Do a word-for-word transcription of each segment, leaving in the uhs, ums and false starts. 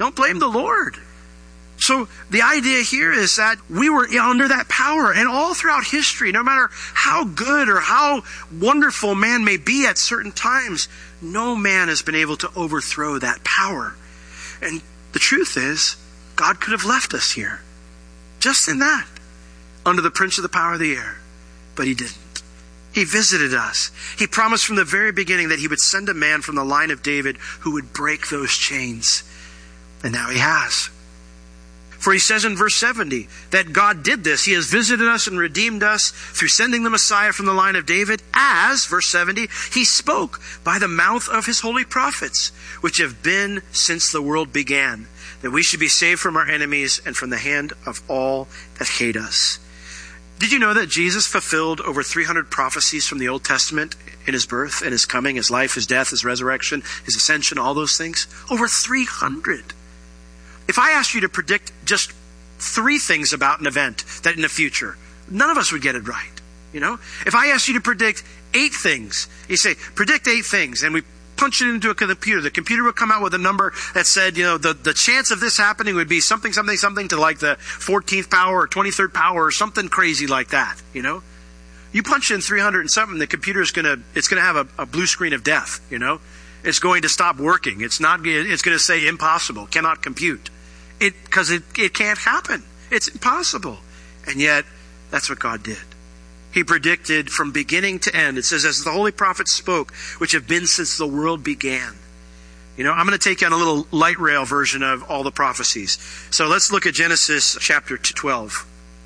Don't blame the Lord. So the idea here is that we were under that power, and all throughout history, no matter how good or how wonderful man may be at certain times, no man has been able to overthrow that power. And the truth is, God could have left us here, just in that, under the prince of the power of the air. But he didn't. He visited us. He promised from the very beginning that he would send a man from the line of David who would break those chains. And now he has. For he says in verse seventy that God did this. He has visited us and redeemed us through sending the Messiah from the line of David, as, verse seventy, he spoke by the mouth of his holy prophets, which have been since the world began, that we should be saved from our enemies and from the hand of all that hate us. Did you know that Jesus fulfilled over three hundred prophecies from the Old Testament in his birth and his coming, his life, his death, his resurrection, his ascension, all those things? Over three hundred. If I asked you to predict just three things about an event that in the future, none of us would get it right. You know, if I asked you to predict eight things, you say, predict eight things, and we punch it into a computer, the computer would come out with a number that said, you know, the, the chance of this happening would be something, something, something to like the fourteenth power or twenty-third power or something crazy like that, you know? You punch in three hundred and something, the computer is going to, it's going to have a, a blue screen of death, you know? It's going to stop working. It's not, it's going to say impossible, cannot compute. It, because it, it can't happen. It's impossible. And yet, that's what God did. He predicted from beginning to end. It says, as the holy prophets spoke, which have been since the world began. You know, I'm going to take you on a little light rail version of all the prophecies. So let's look at Genesis chapter twelve.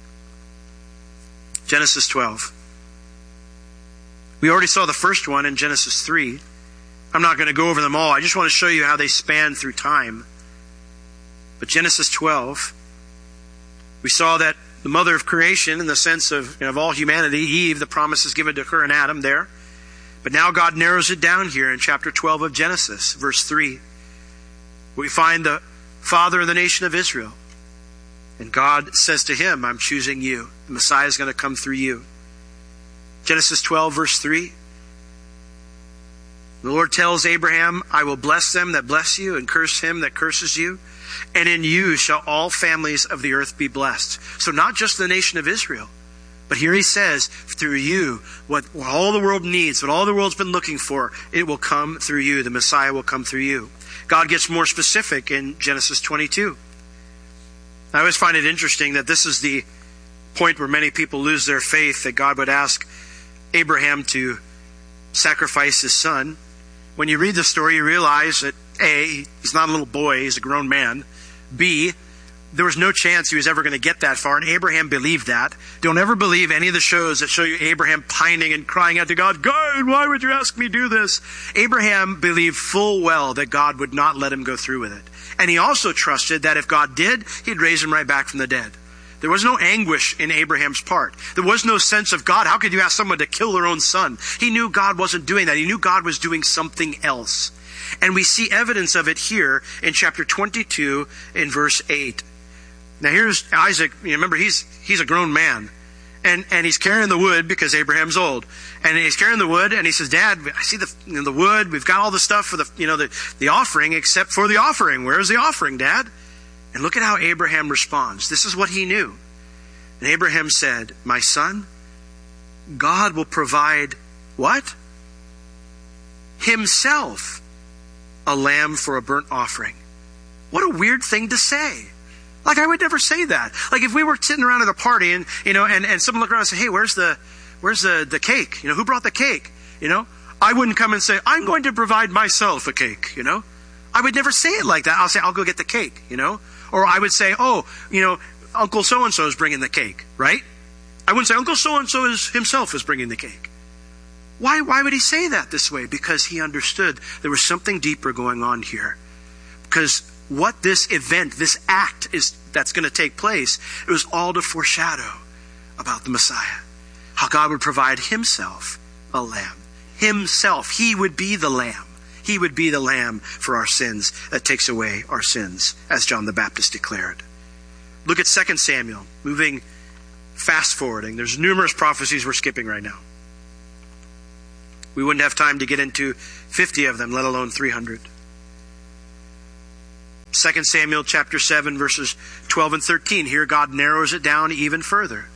Genesis twelve. We already saw the first one in Genesis three. I'm not going to go over them all. I just want to show you how they span through time. But Genesis twelve, we saw that the mother of creation, in the sense of, you know, of all humanity, Eve, the promise is given to her and Adam there. But now God narrows it down here in chapter twelve of Genesis, verse three. We find the father of the nation of Israel. And God says to him, I'm choosing you. The Messiah is going to come through you. Genesis twelve, verse three. The Lord tells Abraham, I will bless them that bless you and curse him that curses you. And in you shall all families of the earth be blessed. So not just the nation of Israel, but here he says, through you, what, what all the world needs, what all the world's been looking for, it will come through you. The Messiah will come through you. God gets more specific in Genesis twenty-two. I always find it interesting that this is the point where many people lose their faith, that God would ask Abraham to sacrifice his son. When you read the story, you realize that A, he's not a little boy, he's a grown man. B, there was no chance he was ever going to get that far, and Abraham believed that. Don't ever believe any of the shows that show you Abraham pining and crying out to God, God, why would you ask me to do this? Abraham believed full well that God would not let him go through with it. And he also trusted that if God did, he'd raise him right back from the dead. There was no anguish in Abraham's part. There was no sense of, God, how could you ask someone to kill their own son? He knew God wasn't doing that. He knew God was doing something else. And we see evidence of it here in chapter twenty-two in verse eight. Now here's Isaac. You remember, he's he's a grown man. And and he's carrying the wood because Abraham's old. And he's carrying the wood and he says, Dad, I see the you know, the wood. We've got all the stuff for the you know the, the offering except for the offering. Where's the offering, Dad? And look at how Abraham responds. This is what he knew. And Abraham said, my son, God will provide what? Himself a lamb for a burnt offering. What a weird thing to say. Like, I would never say that. Like, if we were sitting around at a party and, you know, and, and someone looked around and said, hey, where's the, where's the, the cake? You know, who brought the cake? You know, I wouldn't come and say, I'm going to provide myself a cake, you know. I would never say it like that. I'll say, I'll go get the cake, you know. Or I would say, oh, you know, Uncle so-and-so is bringing the cake, right? I wouldn't say, Uncle so-and-so is himself is bringing the cake. Why, why would he say that this way? Because he understood there was something deeper going on here. Because what this event, this act is that's going to take place, it was all to foreshadow about the Messiah. How God would provide himself a lamb. Himself. He would be the lamb. He would be the lamb for our sins that takes away our sins, as John the Baptist declared. Look at Second Samuel, moving fast forwarding. There's numerous prophecies we're skipping right now. We wouldn't have time to get into fifty of them, let alone three hundred. Second Samuel chapter seven, verses twelve and thirteen. Here God narrows it down even further.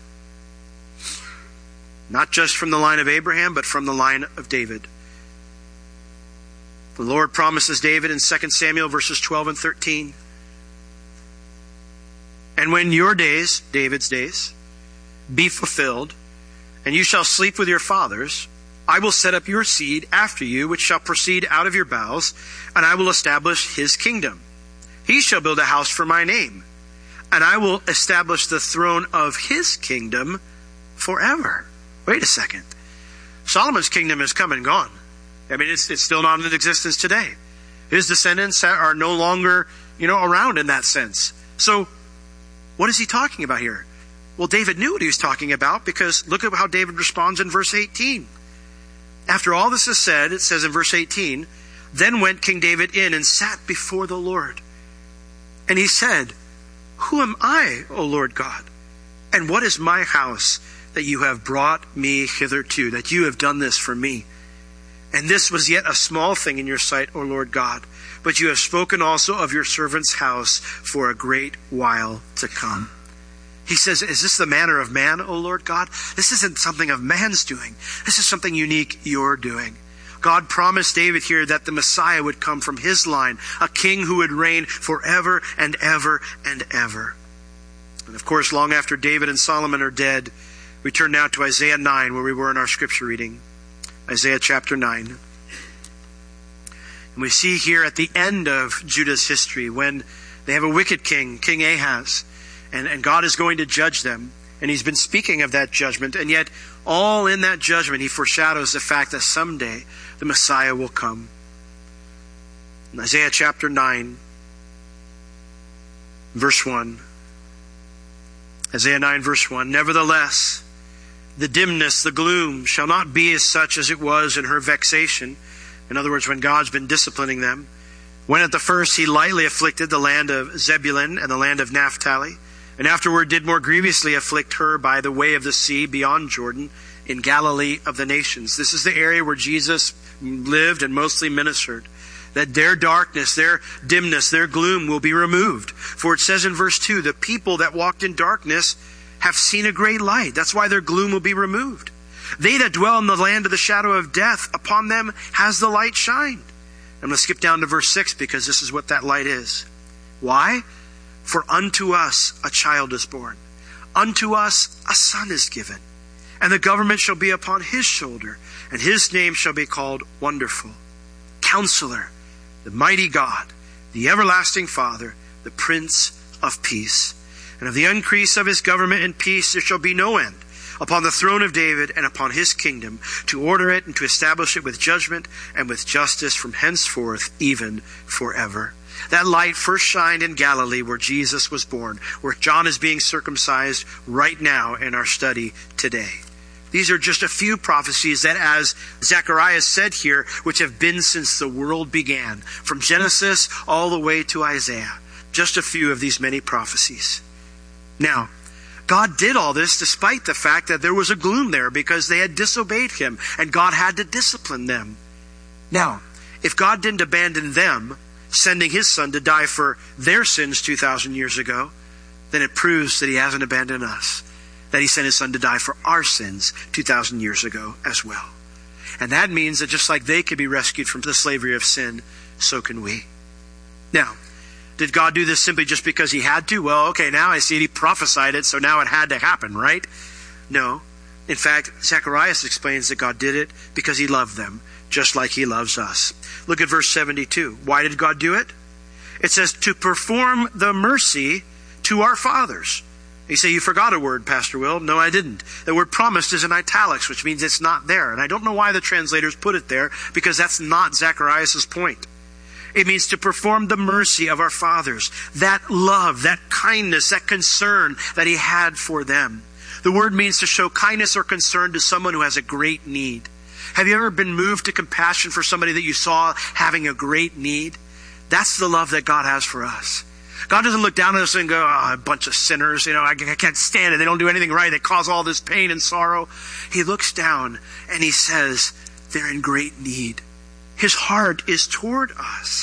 Not just from the line of Abraham, but from the line of David. The Lord promises David in Second Samuel verses twelve and thirteen. And when your days, David's days, be fulfilled, and you shall sleep with your fathers, I will set up your seed after you, which shall proceed out of your bowels, and I will establish his kingdom. He shall build a house for my name, and I will establish the throne of his kingdom forever. Wait a second. Solomon's kingdom has come and gone. I mean, it's, it's still not in existence today. His descendants are no longer, you know, around in that sense. So, what is he talking about here? Well, David knew what he was talking about, because look at how David responds in verse eighteen. After all this is said, it says in verse eighteen, then went King David in and sat before the Lord. And he said, who am I, O Lord God? And what is my house that you have brought me hitherto, that you have done this for me? And this was yet a small thing in your sight, O Lord God. But you have spoken also of your servant's house for a great while to come. He says, is this the manner of man, O Lord God? This isn't something of man's doing. This is something unique you're doing. God promised David here that the Messiah would come from his line, a king who would reign forever and ever and ever. And of course, long after David and Solomon are dead, we turn now to Isaiah nine, where we were in our scripture reading. Isaiah chapter nine. And we see here at the end of Judah's history, when they have a wicked king, King Ahaz, and, and God is going to judge them. And he's been speaking of that judgment, and yet all in that judgment he foreshadows the fact that someday the Messiah will come. In Isaiah chapter nine, verse one. Isaiah nine, verse one. Nevertheless, the dimness, the gloom, shall not be as such as it was in her vexation. In other words, when God's been disciplining them. When at the first he lightly afflicted the land of Zebulun and the land of Naphtali, and afterward did more grievously afflict her by the way of the sea beyond Jordan, in Galilee of the nations. This is the area where Jesus lived and mostly ministered. That their darkness, their dimness, their gloom will be removed. For it says in verse two, the people that walked in darkness have seen a great light. That's why their gloom will be removed. They that dwell in the land of the shadow of death, upon them has the light shined. I'm going to skip down to verse six, because this is what that light is. Why? For unto us a child is born. Unto us a son is given. And the government shall be upon his shoulder. And his name shall be called Wonderful, Counselor, the Mighty God, the Everlasting Father, the Prince of Peace. And of the increase of his government and peace there shall be no end, upon the throne of David and upon his kingdom, to order it and to establish it with judgment and with justice from henceforth even forever. That light first shined in Galilee, where Jesus was born, where John is being circumcised right now in our study today. These are just a few prophecies that, as Zechariah said here, which have been since the world began, from Genesis all the way to Isaiah. Just a few of these many prophecies. Now, God did all this despite the fact that there was a gloom there, because they had disobeyed him and God had to discipline them. Now, if God didn't abandon them, sending his son to die for their sins two thousand years ago, then it proves that he hasn't abandoned us. That he sent his son to die for our sins two thousand years ago as well. And that means that just like they could be rescued from the slavery of sin, so can we. Now, did God do this simply just because he had to? Well, okay, now I see it. He prophesied it, so now it had to happen, right? No. In fact, Zacharias explains that God did it because he loved them, just like he loves us. Look at verse seventy-two. Why did God do it? It says, to perform the mercy to our fathers. You say, you forgot a word, Pastor Will. No, I didn't. The word promised is in italics, which means it's not there. And I don't know why the translators put it there, because that's not Zacharias' point. It means to perform the mercy of our fathers. That love, that kindness, that concern that he had for them. The word means to show kindness or concern to someone who has a great need. Have you ever been moved to compassion for somebody that you saw having a great need? That's the love that God has for us. God doesn't look down at us and go, oh, a bunch of sinners, you know, I, I can't stand it. They don't do anything right. They cause all this pain and sorrow. He looks down and he says, they're in great need. His heart is toward us.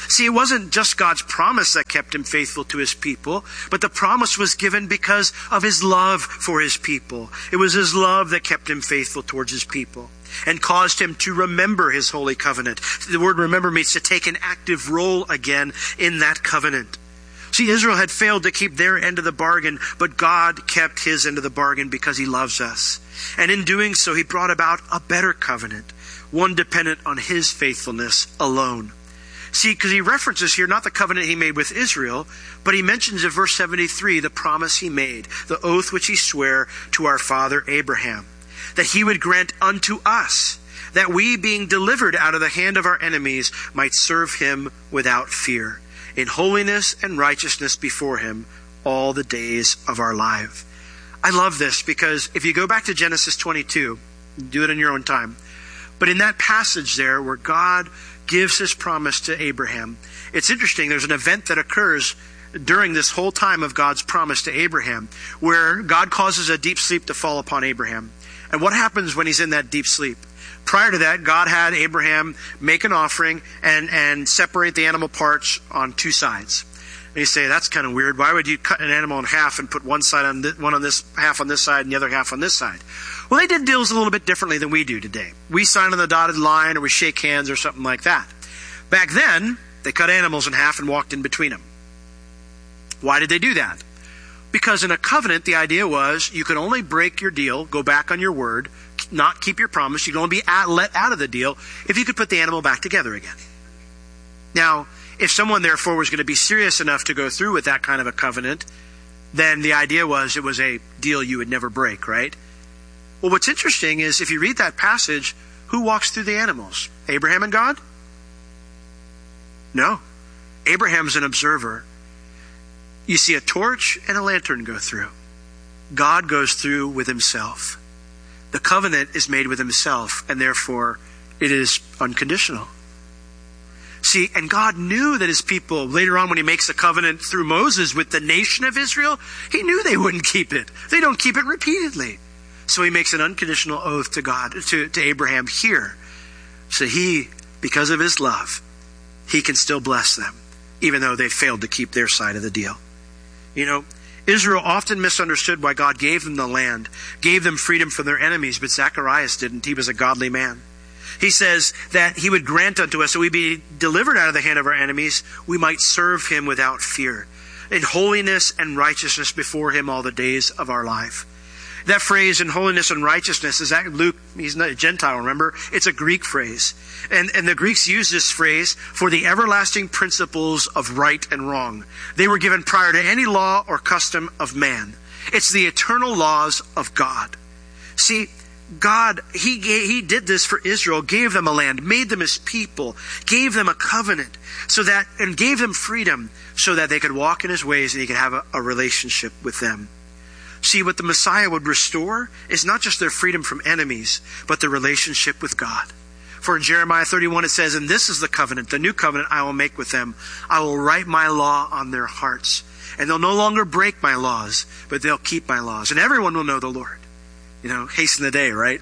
See, it wasn't just God's promise that kept him faithful to his people, but the promise was given because of his love for his people. It was his love that kept him faithful towards his people and caused him to remember his holy covenant. The word remember means to take an active role again in that covenant. See, Israel had failed to keep their end of the bargain, but God kept his end of the bargain because he loves us. And in doing so, he brought about a better covenant, one dependent on his faithfulness alone. See, because he references here not the covenant he made with Israel, but he mentions in verse seventy-three the promise he made, the oath which he sware to our father Abraham, that he would grant unto us, that we, being delivered out of the hand of our enemies, might serve him without fear, in holiness and righteousness before him all the days of our life. I love this because if you go back to Genesis twenty-two, do it in your own time, but in that passage there where God gives his promise to Abraham, it's interesting, there's an event that occurs during this whole time of God's promise to Abraham where God causes a deep sleep to fall upon Abraham. And what happens when he's in that deep sleep? Prior to that, God had Abraham make an offering and, and separate the animal parts on two sides. And you say, that's kind of weird. Why would you cut an animal in half and put one side on this, one on this half on this side and the other half on this side? Well, they did deals a little bit differently than we do today. We sign on the dotted line or we shake hands or something like that. Back then, they cut animals in half and walked in between them. Why did they do that? Because in a covenant, the idea was you could only break your deal, go back on your word, not keep your promise. You could only be at, let out of the deal if you could put the animal back together again. Now, if someone therefore was going to be serious enough to go through with that kind of a covenant, then the idea was it was a deal you would never break, right? Well, what's interesting is if you read that passage, who walks through the animals? Abraham and God? No. Abraham's an observer. You see a torch and a lantern go through. God goes through with himself. The covenant is made with himself, and therefore it is unconditional. See, and God knew that his people, later on when he makes a covenant through Moses with the nation of Israel, he knew they wouldn't keep it. They don't keep it repeatedly. So he makes an unconditional oath to God, to, to Abraham here. So he, because of his love, he can still bless them, even though they failed to keep their side of the deal. You know, Israel often misunderstood why God gave them the land, gave them freedom from their enemies, but Zacharias didn't. He was a godly man. He says that he would grant unto us that we be delivered out of the hand of our enemies, we might serve him without fear, in holiness and righteousness before him all the days of our life. That phrase, in holiness and righteousness, is that Luke, he's not a Gentile, remember? It's a Greek phrase. And, and the Greeks use this phrase for the everlasting principles of right and wrong. They were given prior to any law or custom of man. It's the eternal laws of God. See, God, he, gave, he did this for Israel, gave them a land, made them his people, gave them a covenant, so that, and gave them freedom so that they could walk in his ways and he could have a, a relationship with them. See, what the Messiah would restore is not just their freedom from enemies, but their relationship with God. For in Jeremiah thirty-one it says, and this is the covenant, the new covenant I will make with them. I will write my law on their hearts. And they'll no longer break my laws, but they'll keep my laws. And everyone will know the Lord. You know, hasten the day, right?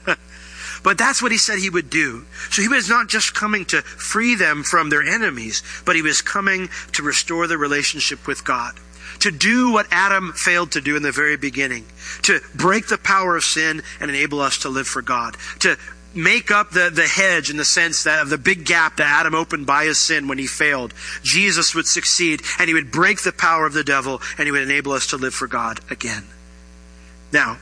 But that's what he said he would do. So he was not just coming to free them from their enemies, but he was coming to restore the relationship with God. To do what Adam failed to do in the very beginning. To break the power of sin and enable us to live for God. To make up the, the hedge in the sense that of the big gap that Adam opened by his sin when he failed. Jesus would succeed and he would break the power of the devil and he would enable us to live for God again. Now,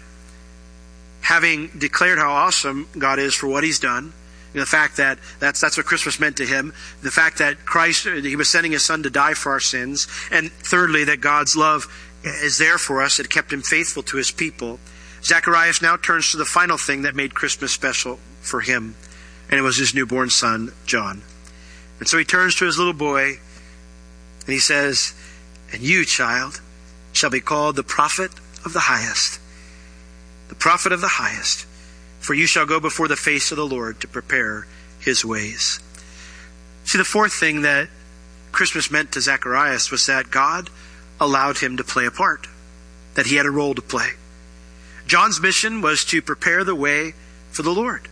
having declared how awesome God is for what he's done, the fact that that's, that's what Christmas meant to him. The fact that Christ, he was sending his son to die for our sins. And thirdly, that God's love is there for us. It kept him faithful to his people. Zacharias now turns to the final thing that made Christmas special for him. And it was his newborn son, John. And so he turns to his little boy and he says, and you, child, shall be called the prophet of the highest. The prophet of the highest. For you shall go before the face of the Lord to prepare his ways. See, the fourth thing that Christmas meant to Zacharias was that God allowed him to play a part, that he had a role to play. John's mission was to prepare the way for the Lord.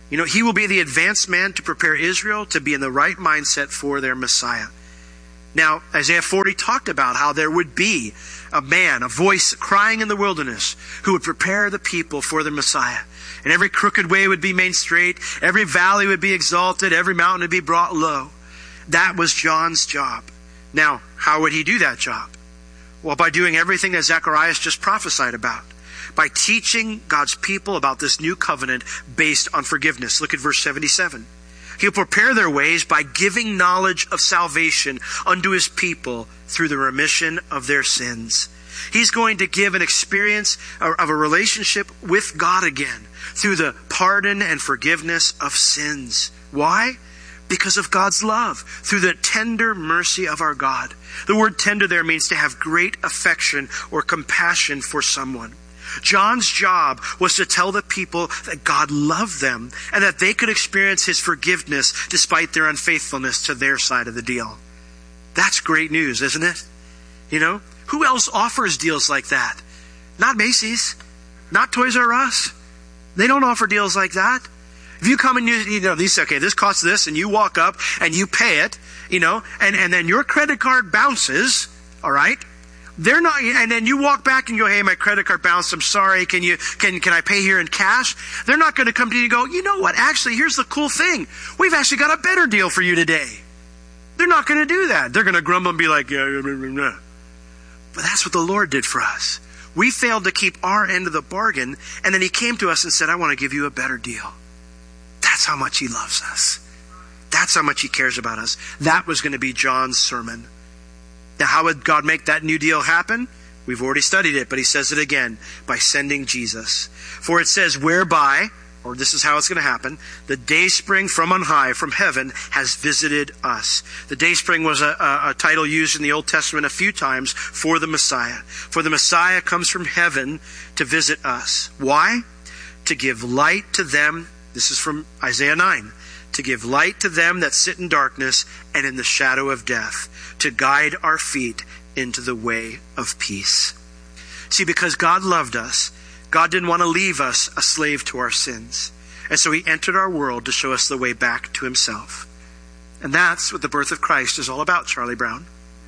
You know, he will be the advanced man to prepare Israel to be in the right mindset for their Messiah. Now, Isaiah forty talked about how there would be a man, a voice crying in the wilderness who would prepare the people for the Messiah. And every crooked way would be made straight. Every valley would be exalted. Every mountain would be brought low. That was John's job. Now, how would he do that job? Well, by doing everything that Zacharias just prophesied about. By teaching God's people about this new covenant based on forgiveness. Look at verse seventy-seven. He'll prepare their ways by giving knowledge of salvation unto his people through the remission of their sins. He's going to give an experience of a relationship with God again through the pardon and forgiveness of sins. Why? Because of God's love, through the tender mercy of our God. The word tender there means to have great affection or compassion for someone. John's job was to tell the people that God loved them and that they could experience his forgiveness despite their unfaithfulness to their side of the deal. That's great news, isn't it? You know, who else offers deals like that? Not Macy's, not Toys R Us. They don't offer deals like that. If you come and you, you know, these, okay, this costs this, and you walk up and you pay it, you know, and, and then your credit card bounces, all right? They're not, and then you walk back and go, hey, my credit card bounced. I'm sorry. Can you, can, can I pay here in cash? They're not going to come to you and go, you know what? Actually, here's the cool thing. We've actually got a better deal for you today. They're not going to do that. They're going to grumble and be like, yeah, yeah, yeah, yeah. But that's what the Lord did for us. We failed to keep our end of the bargain, and then he came to us and said, I want to give you a better deal. That's how much he loves us. That's how much he cares about us. That was going to be John's sermon. Now, how would God make that new deal happen? We've already studied it, but he says it again, by sending Jesus. For it says, whereby, or this is how it's going to happen, the dayspring from on high, from heaven, has visited us. The dayspring was a, a, a title used in the Old Testament a few times for the Messiah. For the Messiah comes from heaven to visit us. Why? To give light to them. This is from Isaiah nine. To give light to them that sit in darkness and in the shadow of death, to guide our feet into the way of peace. See, because God loved us, God didn't want to leave us a slave to our sins. And so he entered our world to show us the way back to himself. And that's what the birth of Christ is all about, Charlie Brown.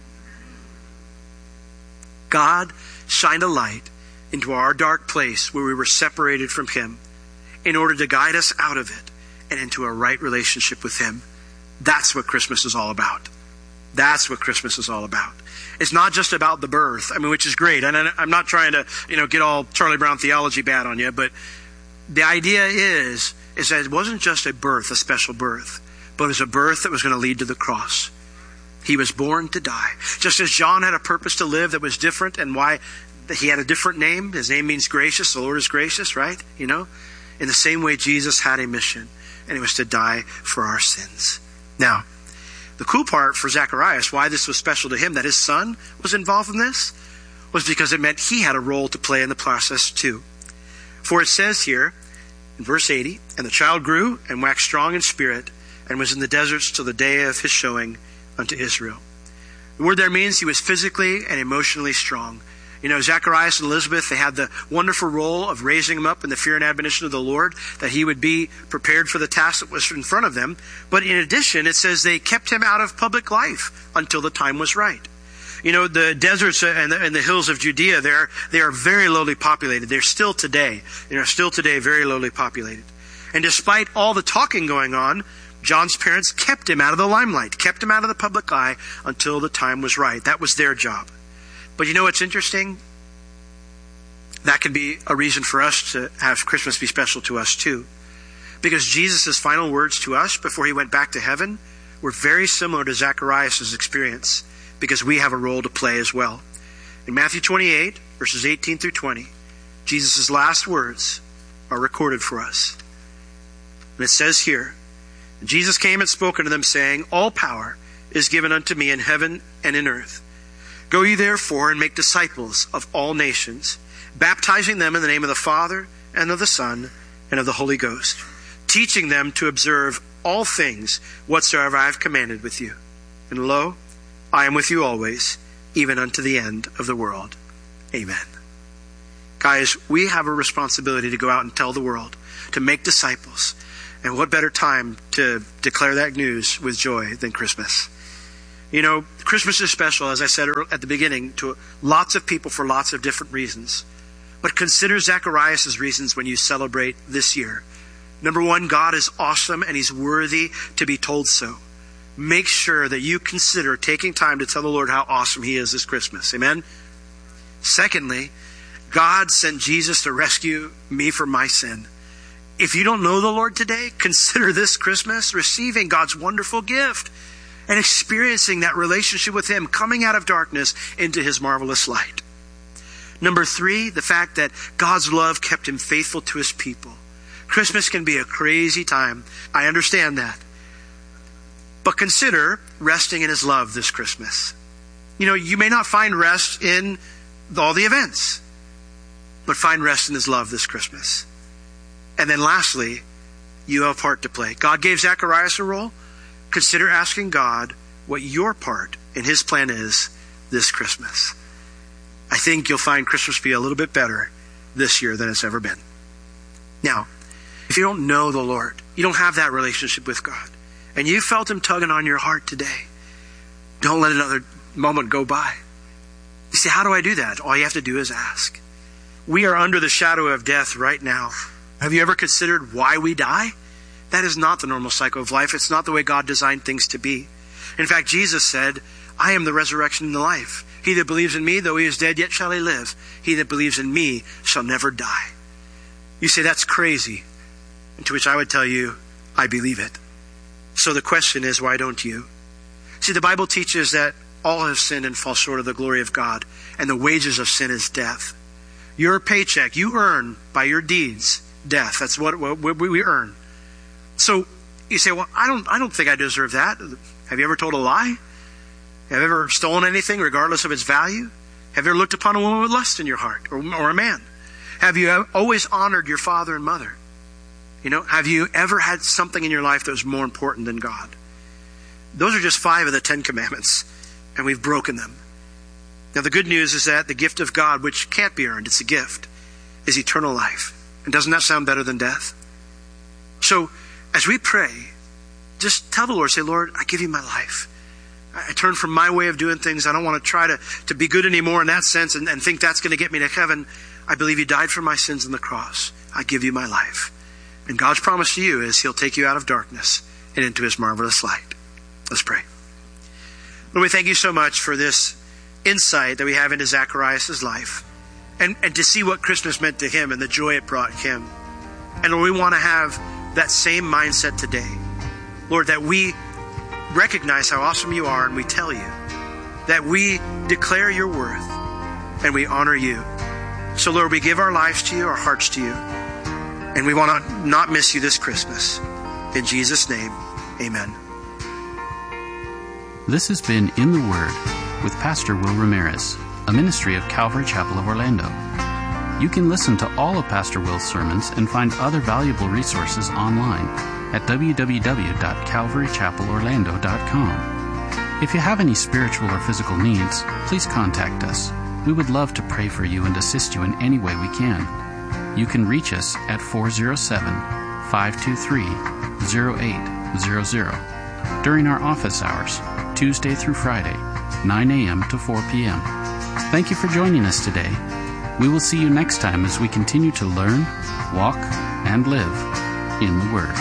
God shined a light into our dark place where we were separated from him in order to guide us out of it and into a right relationship with him. That's what Christmas is all about. That's what Christmas is all about. It's not just about the birth, I mean, which is great. And I'm not trying to, you know, get all Charlie Brown theology bad on you, but the idea is, is that it wasn't just a birth, a special birth, but it was a birth that was going to lead to the cross. He was born to die. Just as John had a purpose to live that was different, and why he had a different name. His name means gracious. The Lord is gracious, right? You know? In the same way, Jesus had a mission, and it was to die for our sins. Now, the cool part for Zacharias, why this was special to him, that his son was involved in this, was because it meant he had a role to play in the process too. For it says here, in verse eighty, and the child grew and waxed strong in spirit, and was in the deserts till the day of his showing unto Israel. The word there means he was physically and emotionally strong. You know, Zacharias and Elizabeth, they had the wonderful role of raising him up in the fear and admonition of the Lord, that he would be prepared for the task that was in front of them. But in addition, it says they kept him out of public life until the time was right. You know, the deserts and the, and the hills of Judea, they're, they are very lowly populated. They're still today. They are still today very lowly populated. And despite all the talking going on, John's parents kept him out of the limelight, kept him out of the public eye until the time was right. That was their job. But you know what's interesting? That can be a reason for us to have Christmas be special to us too. Because Jesus' final words to us before he went back to heaven were very similar to Zacharias' experience, because we have a role to play as well. In Matthew twenty-eight, verses eighteen through twenty, Jesus' last words are recorded for us. And it says here, Jesus came and spoke unto them, saying, all power is given unto me in heaven and in earth. Go ye therefore and make disciples of all nations, baptizing them in the name of the Father and of the Son and of the Holy Ghost, teaching them to observe all things whatsoever I have commanded with you. And lo, I am with you always, even unto the end of the world. Amen. Guys, we have a responsibility to go out and tell the world, to make disciples. And what better time to declare that news with joy than Christmas? You know, Christmas is special, as I said at the beginning, to lots of people for lots of different reasons. But consider Zacharias' reasons when you celebrate this year. Number one, God is awesome and He's worthy to be told so. Make sure that you consider taking time to tell the Lord how awesome He is this Christmas. Amen? Secondly, God sent Jesus to rescue me from my sin. If you don't know the Lord today, consider this Christmas receiving God's wonderful gift and experiencing that relationship with Him, coming out of darkness into His marvelous light. Number three, the fact that God's love kept Him faithful to His people. Christmas can be a crazy time. I understand that. But consider resting in His love this Christmas. You know, you may not find rest in all the events, but find rest in His love this Christmas. And then lastly, you have a part to play. God gave Zacharias a role. Consider asking God what your part in His plan is this Christmas. I think you'll find Christmas be a little bit better this year than it's ever been. Now, if you don't know the Lord, you don't have that relationship with God, and you felt Him tugging on your heart today, don't let another moment go by. You say, how do I do that? All you have to do is ask. We are under the shadow of death right now. Have you ever considered why we die? That is not the normal cycle of life. It's not the way God designed things to be. In fact, Jesus said, I am the resurrection and the life. He that believes in me, though he is dead, yet shall he live. He that believes in me shall never die. You say, that's crazy. And to which I would tell you, I believe it. So the question is, why don't you? See, the Bible teaches that all have sinned and fall short of the glory of God, and the wages of sin is death. Your paycheck, you earn by your deeds, death. That's what, what we earn. So you say, well, I don't I don't think I deserve that. Have you ever told a lie? Have you ever stolen anything regardless of its value? Have you ever looked upon a woman with lust in your heart, or, or a man? Have you always honored your father and mother? You know, have you ever had something in your life that was more important than God? Those are just five of the Ten Commandments, and we've broken them. Now, the good news is that the gift of God, which can't be earned, it's a gift, is eternal life. And doesn't that sound better than death? So, as we pray, just tell the Lord, say, Lord, I give you my life. I turn from my way of doing things. I don't want to try to, to be good anymore in that sense and, and think that's going to get me to heaven. I believe you died for my sins on the cross. I give you my life. And God's promise to you is He'll take you out of darkness and into His marvelous light. Let's pray. Lord, we thank you so much for this insight that we have into Zacharias' life, and, and to see what Christmas meant to him and the joy it brought him. And Lord, we want to have that same mindset today. Lord, that we recognize how awesome you are, and we tell you that we declare your worth and we honor you. So Lord, we give our lives to you, our hearts to you, and we want to not miss you this Christmas. In Jesus' name, amen. This has been In the Word with Pastor Will Ramirez, a ministry of Calvary Chapel of Orlando. You can listen to all of Pastor Will's sermons and find other valuable resources online at w w w dot calvary chapel orlando dot com. If you have any spiritual or physical needs, please contact us. We would love to pray for you and assist you in any way we can. You can reach us at four oh seven, five two three, oh eight hundred during our office hours, Tuesday through Friday, nine a.m. to four p.m. Thank you for joining us today. We will see you next time as we continue to learn, walk, and live in the Word.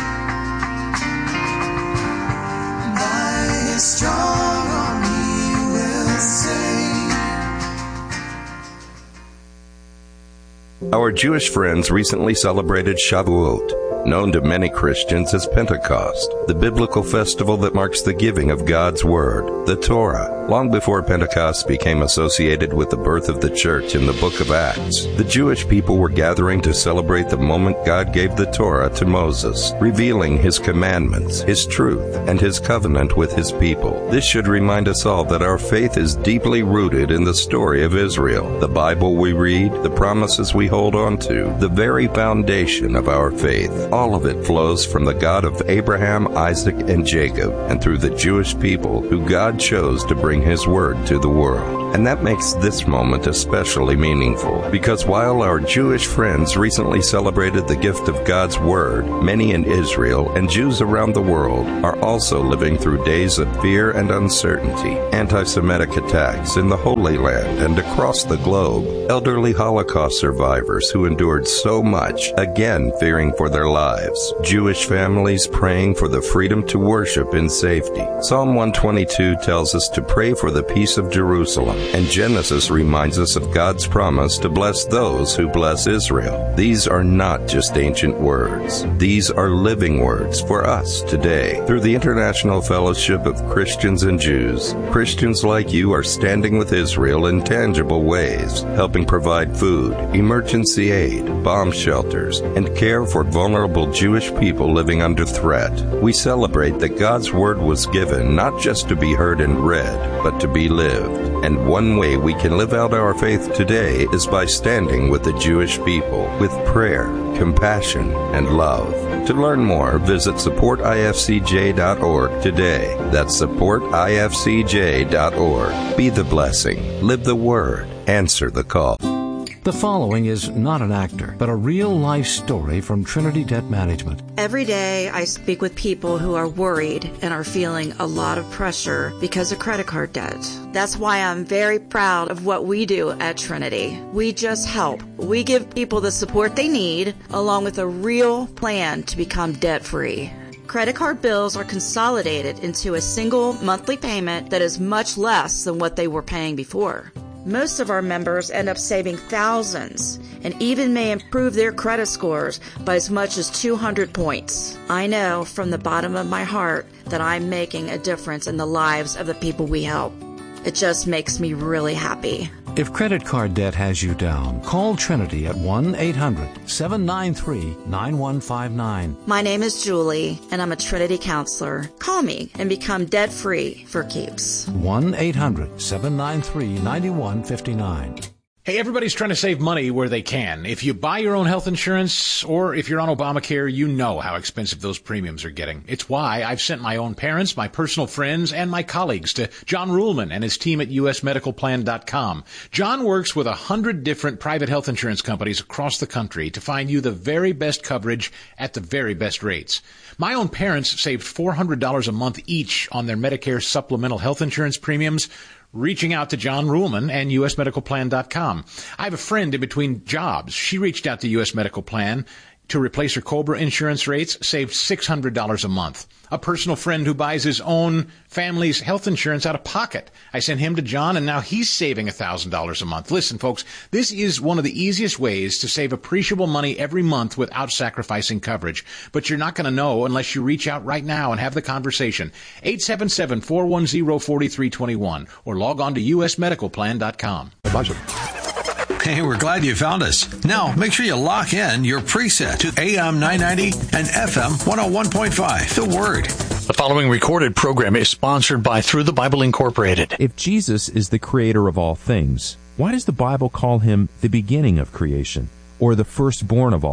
Thy strong arm He will save. Our Jewish friends recently celebrated Shavuot, known to many Christians as Pentecost, the biblical festival that marks the giving of God's Word, the Torah. Long before Pentecost became associated with the birth of the church in the book of Acts, the Jewish people were gathering to celebrate the moment God gave the Torah to Moses, revealing His commandments, His truth, and His covenant with His people. This should remind us all that our faith is deeply rooted in the story of Israel, the Bible we read, the promises we hold on to, the very foundation of our faith. All of it flows from the God of Abraham, Isaac, and Jacob, and through the Jewish people who God chose to bring His Word to the world. And that makes this moment especially meaningful, because while our Jewish friends recently celebrated the gift of God's Word, many in Israel and Jews around the world are also living through days of fear and uncertainty, anti-Semitic attacks in the Holy Land and across the globe, elderly Holocaust survivors who endured so much, again fearing for their lives, Jewish families praying for the freedom to worship in safety. Psalm one twenty-two tells us to pray for the peace of Jerusalem, and Genesis reminds us of God's promise to bless those who bless Israel. These are not just ancient words. These are living words for us today. Through the International Fellowship of Christians and Jews, Christians like you are standing with Israel in tangible ways, helping provide food, emergency aid, bomb shelters, and care for vulnerable Jewish people living under threat. We celebrate that God's Word was given not just to be heard and read, but to be lived. And one way we can live out our faith today is by standing with the Jewish people with prayer, compassion, and love. To learn more, visit support I F C J dot org today. That's support I F C J dot org. Be the blessing. Live the Word. Answer the call. The following is not an actor, but a real-life story from Trinity Debt Management. Every day I speak with people who are worried and are feeling a lot of pressure because of credit card debt. That's why I'm very proud of what we do at Trinity. We just help. We give people the support they need, along with a real plan to become debt-free. Credit card bills are consolidated into a single monthly payment that is much less than what they were paying before. Most of our members end up saving thousands and even may improve their credit scores by as much as two hundred points. I know from the bottom of my heart that I'm making a difference in the lives of the people we help. It just makes me really happy. If credit card debt has you down, call Trinity at one eight hundred seven nine three nine one five nine. My name is Julie, and I'm a Trinity counselor. Call me and become debt-free for keeps. one eight hundred seven nine three nine one five nine. Hey, everybody's trying to save money where they can. If you buy your own health insurance or if you're on Obamacare, you know how expensive those premiums are getting. It's why I've sent my own parents, my personal friends, and my colleagues to John Ruhlman and his team at U S medical plan dot com. John works with a hundred different private health insurance companies across the country to find you the very best coverage at the very best rates. My own parents saved four hundred dollars a month each on their Medicare supplemental health insurance premiums, reaching out to John Ruhlman and U S medical plan dot com. I have a friend in between jobs. She reached out to U S Medical Plan to replace her COBRA insurance rates, saved six hundred dollars a month. A personal friend who buys his own family's health insurance out of pocket. I sent him to John, and now he's saving one thousand dollars a month. Listen, folks, this is one of the easiest ways to save appreciable money every month without sacrificing coverage. But you're not going to know unless you reach out right now and have the conversation. eight seven seven, four one zero, four three two one or log on to U S medical plan dot com. Hey, we're glad you found us. Now, make sure you lock in your preset to A M nine ninety and F M one oh one point five. The Word. The following recorded program is sponsored by Through the Bible Incorporated. If Jesus is the creator of all things, why does the Bible call him the beginning of creation, or the firstborn of all